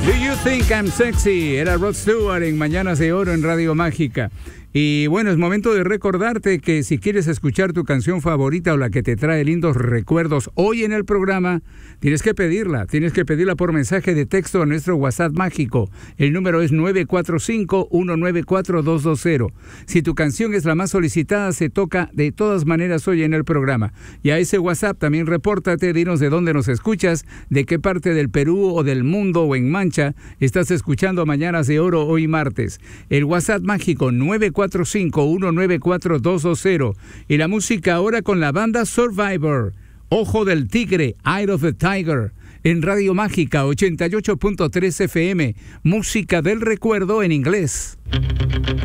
Do You Think I'm Sexy? Era Rod Stewart en Mañanas de Oro en Radio Mágica. Y bueno, es momento de recordarte que si quieres escuchar tu canción favorita o la que te trae lindos recuerdos hoy en el programa, tienes que pedirla por mensaje de texto a nuestro WhatsApp mágico. El número es 945-194-220. Si tu canción es la más solicitada, se toca de todas maneras hoy en el programa. Y a ese WhatsApp también repórtate, dinos de dónde nos escuchas, de qué parte del Perú o del mundo o en Mancha estás escuchando Mañanas de Oro hoy martes. El WhatsApp mágico 945-194-220. Y la música ahora con la banda Survivor, Ojo del Tigre, Eye of the Tiger, en Radio Mágica 88.3 FM, música del recuerdo en inglés.